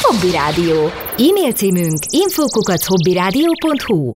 Hobby Rádió. E-mail címünk info@hobbyradio.hu.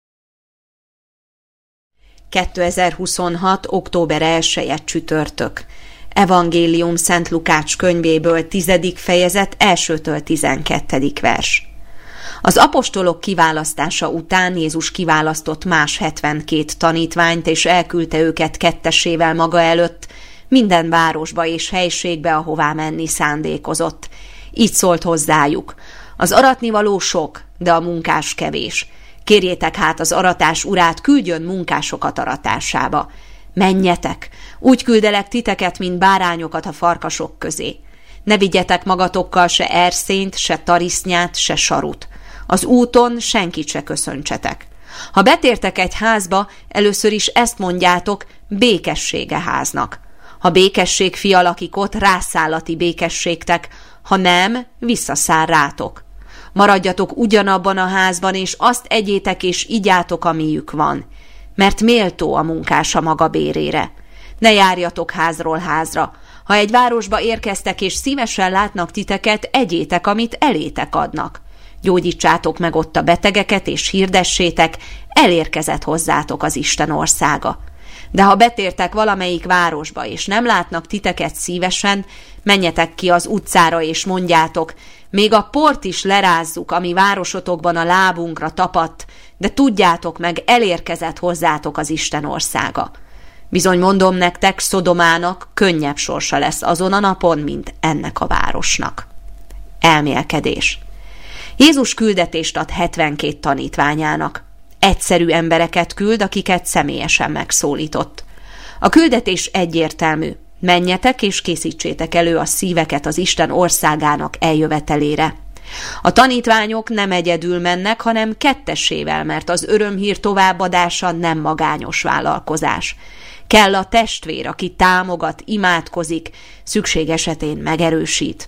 2026. október 1-e csütörtök. Evangélium Szent Lukács könyvéből 10. fejezet 1-től 12. vers. Az apostolok kiválasztása után Jézus kiválasztott más 72 tanítványt, és elküldte őket kettesével maga előtt minden városba és helységbe, ahová menni szándékozott. Így szólt hozzájuk: az aratnivaló sok, de a munkás kevés. Kérjétek hát az aratás urát, küldjön munkásokat aratásába. Menjetek, úgy küldelek titeket, mint bárányokat a farkasok közé. Ne vigyetek magatokkal se erszényt, se tarisznyát, se sarut. Az úton senkit se köszöntsetek. Ha betértek egy házba, először is ezt mondjátok: békessége háznak. Ha békesség fia lakik ott, rászállati békességtek, ha nem, visszaszáll rátok. Maradjatok ugyanabban a házban, és azt egyétek és igyátok, amiük van, mert méltó a munkás a maga bérére. Ne járjatok házról házra. Ha egy városba érkeztek, és szívesen látnak titeket, egyétek, amit elétek adnak. Gyógyítsátok meg ott a betegeket, és hirdessétek: elérkezett hozzátok az Isten országa. De ha betértek valamelyik városba, és nem látnak titeket szívesen, menjetek ki az utcára, és mondjátok: még a port is lerázzuk, ami városotokban a lábunkra tapadt, de tudjátok meg, elérkezett hozzátok az Isten országa. Bizony mondom nektek, Szodomának könnyebb sorsa lesz azon a napon, mint ennek a városnak. Elmélkedés. Jézus küldetést ad 72 tanítványának. Egyszerű embereket küld, akiket személyesen megszólított. A küldetés egyértelmű: menjetek és készítsétek elő a szíveket az Isten országának eljövetelére. A tanítványok nem egyedül mennek, hanem kettessével, mert az örömhír továbbadása nem magányos vállalkozás. Kell a testvér, aki támogat, imádkozik, szükség esetén megerősít.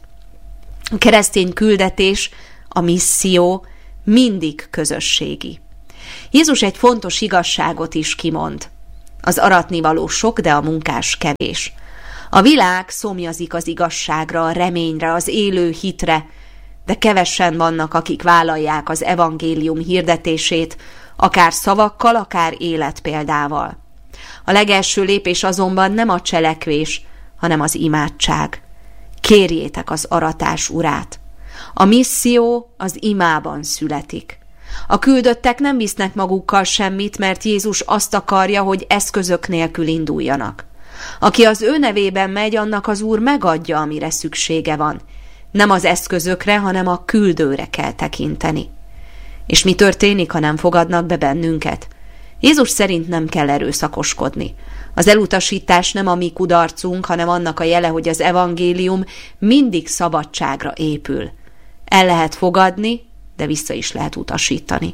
A keresztény küldetés, a misszió mindig közösségi. Jézus egy fontos igazságot is kimond: az aratnivaló sok, de a munkás kevés. A világ szomjazik az igazságra, a reményre, az élő hitre, de kevesen vannak, akik vállalják az evangélium hirdetését, akár szavakkal, akár életpéldával. A legelső lépés azonban nem a cselekvés, hanem az imádság. Kérjétek az aratás urát. A misszió az imában születik. A küldöttek nem visznek magukkal semmit, mert Jézus azt akarja, hogy eszközök nélkül induljanak. Aki az ő nevében megy, annak az Úr megadja, amire szüksége van. Nem az eszközökre, hanem a küldőre kell tekinteni. És mi történik, ha nem fogadnak be bennünket? Jézus szerint nem kell erőszakoskodni. Az elutasítás nem a mi kudarcunk, hanem annak a jele, hogy az evangélium mindig szabadságra épül. El lehet fogadni, de vissza is lehet utasítani.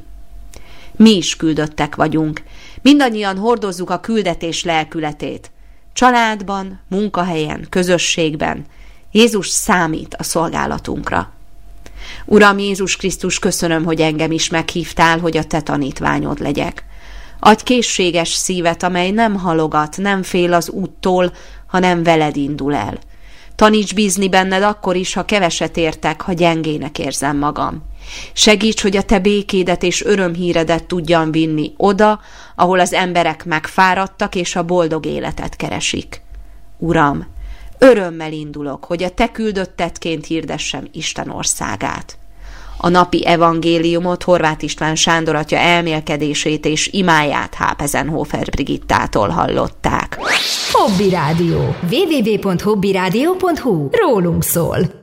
Mi is küldöttek vagyunk. Mindannyian hordozzuk a küldetés lelkületét. Családban, munkahelyen, közösségben. Jézus számít a szolgálatunkra. Uram Jézus Krisztus, köszönöm, hogy engem is meghívtál, hogy a te tanítványod legyek. Adj készséges szívet, amely nem halogat, nem fél az úttól, hanem veled indul el. Taníts bízni benned akkor is, ha keveset értek, ha gyengének érzem magam. Segíts, hogy a te békédet és örömhíredet tudjam vinni oda, ahol az emberek megfáradtak és a boldog életet keresik. Uram, örömmel indulok, hogy a te küldöttetként hirdessem Isten országát. A napi evangéliumot Horváth István Sándor atya elmélkedését és imáját Hápezenhofer Brigittától hallották. Hobby Rádió. www.hobbyradio.hu. Rólunk szól.